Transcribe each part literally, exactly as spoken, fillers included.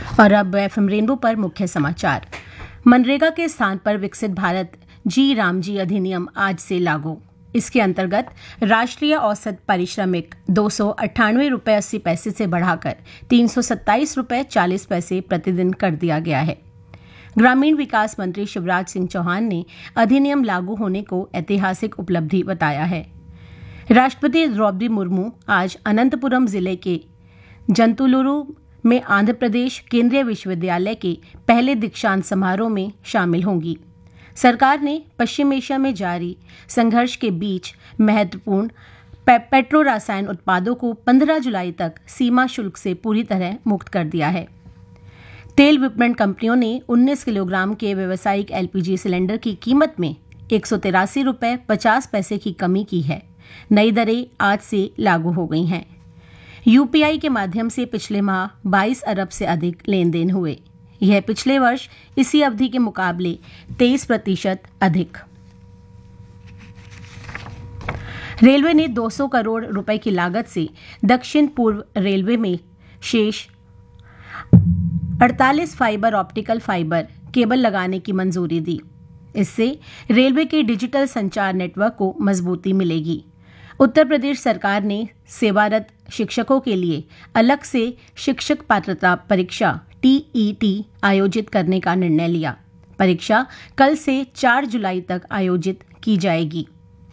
और अब FM rainbow पर मुख्य समाचार। मनरेगा के स्थान पर विकसित भारत जी रामजी अधिनियम आज से लागू। इसके अंतर्गत राष्ट्रीय औसत पारिश्रमिक दो सौ अट्ठानवे रुपये अस्सी पैसे से बढ़ाकर तीन सौ सत्ताईस रुपये चालीस पैसे प्रतिदिन कर दिया गया है। ग्रामीण विकास मंत्री शिवराज सिंह चौहान ने अधिनियम लागू होने को ऐतिहासिक उपलब्धि बताया है। राष्ट्रपति द्रौपदी मुर्मू आज अनंतपुरम जिले के जंतुलुरु में आंध्र प्रदेश केंद्रीय विश्वविद्यालय के पहले दीक्षांत समारोह में शामिल होंगी। सरकार ने पश्चिम एशिया में जारी संघर्ष के बीच महत्वपूर्ण पे, पेट्रो रसायन उत्पादों को पंद्रह जुलाई तक सीमा शुल्क से पूरी तरह मुक्त कर दिया है। तेल विपणन कंपनियों ने उन्नीस किलोग्राम के व्यावसायिक एलपीजी सिलेंडर की कीमत में एक सौ तिरासी रुपये पचास पैसे की कमी की है। नई दरें आज से लागू हो गई हैं। यूपीआई के माध्यम से पिछले माह बाईस अरब से अधिक लेन देन हुए। यह पिछले वर्ष इसी अवधि के मुकाबले तेईस प्रतिशत अधिक। रेलवे ने दो सौ करोड़ रुपए की लागत से दक्षिण पूर्व रेलवे में शेष अड़तालीस फाइबर ऑप्टिकल फाइबर केबल लगाने की मंजूरी दी। इससे रेलवे के डिजिटल संचार नेटवर्क को मजबूती मिलेगी। उत्तर प्रदेश सरकार ने सेवारत शिक्षकों के लिए अलग से शिक्षक पात्रता परीक्षा टीईटी आयोजित करने का निर्णय लिया। परीक्षा कल से चार जुलाई तक आयोजित की जाएगी।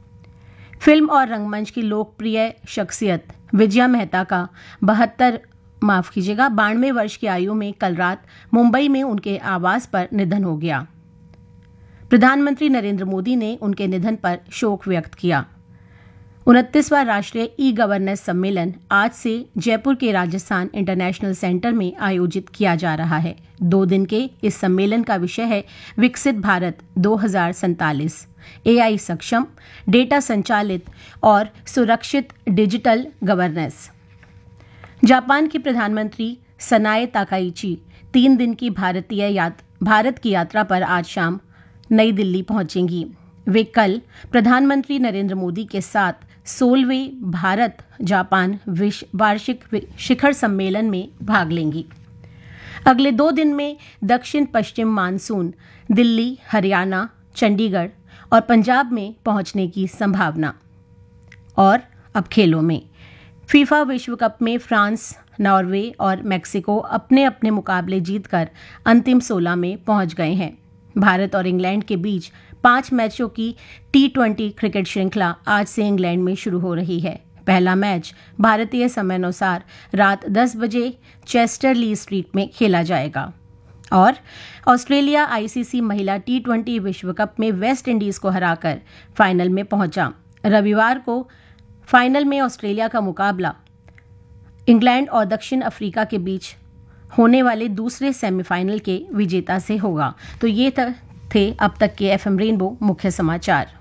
फिल्म और रंगमंच की लोकप्रिय शख्सियत विजया मेहता का बहत्तर माफ कीजिएगा बानवे वर्ष की आयु में कल रात मुंबई में उनके आवास पर निधन हो गया। प्रधानमंत्री नरेंद्र मोदी ने उनके निधन पर शोक व्यक्त किया। उनतीसवां राष्ट्रीय ई गवर्नेंस सम्मेलन आज से जयपुर के राजस्थान इंटरनेशनल सेंटर में आयोजित किया जा रहा है। दो दिन के इस सम्मेलन का विषय है विकसित भारत दो हजार सैंतालीस, एआई सक्षम, डेटा संचालित और सुरक्षित डिजिटल गवर्नेंस। जापान की प्रधानमंत्री सनाए ताकाइची तीन दिन की भारतीय यात, भारत की यात्रा पर आज शाम नई दिल्ली पहुंचेंगी। वे कल प्रधानमंत्री नरेंद्र मोदी के साथ सोलहवें भारत जापान विश्व वार्षिक शिखर सम्मेलन में भाग लेंगी। अगले दो दिन में दक्षिण पश्चिम मानसून दिल्ली, हरियाणा, चंडीगढ़ और पंजाब में पहुंचने की संभावना। और अब खेलों में फीफा विश्व कप में फ्रांस, नॉर्वे और मेक्सिको अपने अपने मुकाबले जीतकर अंतिम सोलह में पहुंच गए हैं। भारत और इंग्लैंड के बीच पांच मैचों की टी ट्वेंटी क्रिकेट श्रृंखला आज से इंग्लैंड में शुरू हो रही है। पहला मैच भारतीय समयानुसार रात दस बजे चेस्टर ली स्ट्रीट में खेला जाएगा। और ऑस्ट्रेलिया आईसीसी महिला टी ट्वेंटी विश्व कप में वेस्ट इंडीज को हराकर फाइनल में पहुंचा। रविवार को फाइनल में ऑस्ट्रेलिया का मुकाबला इंग्लैंड और दक्षिण अफ्रीका के बीच होने वाले दूसरे सेमीफाइनल के विजेता से होगा। तो ये थे अब तक के एफएम रेनबो मुख्य समाचार।